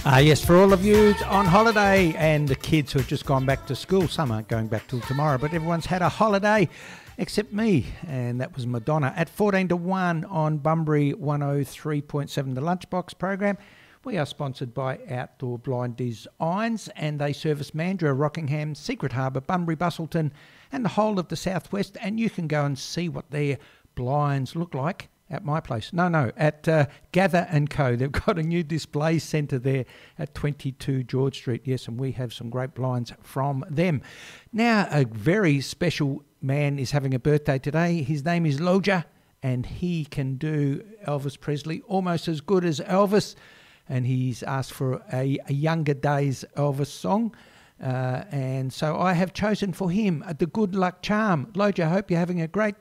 Yes, for all of you on holiday and the kids who have just gone back to school. Some aren't going back till tomorrow, but everyone's had a holiday except me, and that was Madonna at 14 to 1 on Bunbury 103.7, the Lunchbox program. We are sponsored by Outdoor Blind Designs, and they service Mandurah, Rockingham, Secret Harbour, Bunbury, Bustleton, and the whole of the southwest. And you can go and see what their blinds look like at my place. At Gather & Co. They've got a new display centre there at 22 George Street. Yes, and we have some great blinds from them. Now, a very special man is having a birthday today. His name is Loja, and he can do Elvis Presley almost as good as Elvis. And he's asked for a Younger Days Elvis song. And so I have chosen for him the Good Luck Charm. Loja, I hope you're having a great